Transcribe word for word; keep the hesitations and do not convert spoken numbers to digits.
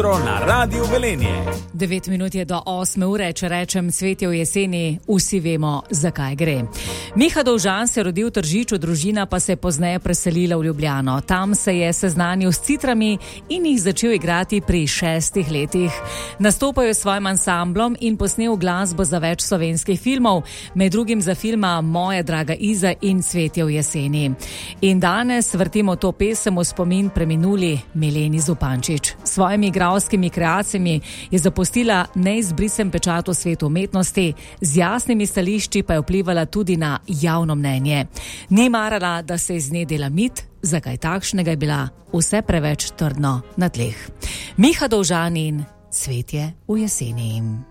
Na Radiu Velenje. devet minut je do osme ure, če rečem cvetje v jeseni, vsi vemo, zakaj gre. Miha Dovžan se je rodil v Tržiču, družina pa se je pozneje preselila v Ljubljano. Tam se je seznanil s citrami in jih začel igrati pri šestih letih. Nastopal je s svojim ansamblom in posnel glasbo za več slovenskih filmov, med drugim za filma Moja draga Iza in Cvetje v jeseni. In danes vrtimo to pesem v spomin preminuli Mileni Zupančič. S svojimi igralskimi kreacijami je zapustila neizbrisen pečat v svetu umetnosti, z jasnimi stališči pa je vplivala tudi na javno mnenje. Ni marala, da se iz nje dela mit, zakaj takšnega je bila vse preveč trdno na tleh. Miha Dovžan in Cvetje v jeseni.